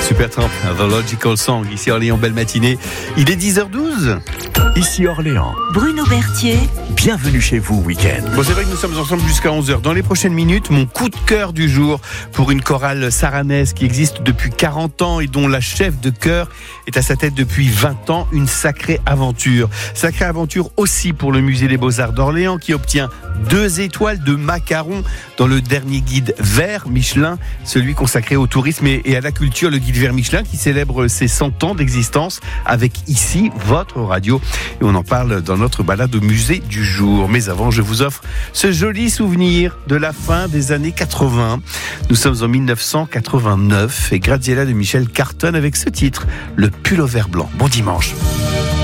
Supertramp, The Logical Song, ici Orléans, belle matinée. Il est 10h12. Ici Orléans. Bruno Berthier. Bienvenue chez vous, week-end. Bon, c'est vrai que nous sommes ensemble jusqu'à 11h. Dans les prochaines minutes, mon coup de cœur du jour pour une chorale saranaise qui existe depuis 40 ans et dont la chef de chœur est à sa tête depuis 20 ans. Une sacrée aventure. Sacrée aventure aussi pour le Musée des Beaux-Arts d'Orléans qui obtient 2 étoiles de macarons dans le dernier guide vert Michelin, celui consacré au tourisme et à la culture, le guide vert Michelin qui célèbre ses 100 ans d'existence avec ici votre radio. Et on en parle dans notre balade au musée du jour. Mais avant, je vous offre ce joli souvenir de la fin des années 80. Nous sommes en 1989 et Graziella de Michel cartonne avec ce titre, Le pull-over blanc. Bon dimanche.